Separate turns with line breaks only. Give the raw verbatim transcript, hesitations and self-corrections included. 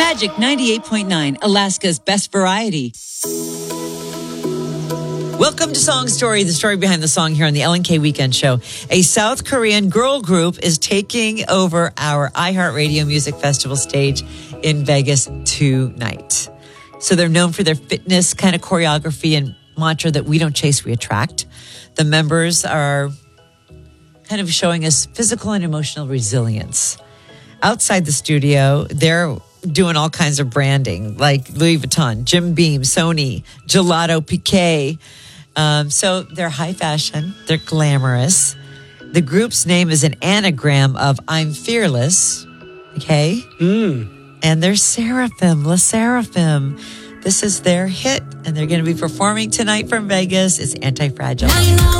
Magic ninety-eight point nine, Alaska's best variety.
Welcome to Song Story, the story behind the song here on the L N K Weekend Show. A South Korean girl group is taking over our iHeartRadio Music Festival stage in Vegas tonight. So they're known for their fitness kind of choreography and mantra that we don't chase, we attract. The members are kind of showing us physical and emotional resilience. Outside the studio, they're doing all kinds of branding, like Louis Vuitton, Jim Beam, Sony, Gelato, Piqué. Um, so they're high fashion. They're glamorous. The group's name is an anagram of I'm Fearless. Okay?
Mm.
And they're Seraphim, La Seraphim. This is their hit, and they're going to be performing tonight from Vegas. It's Anti-Fragile.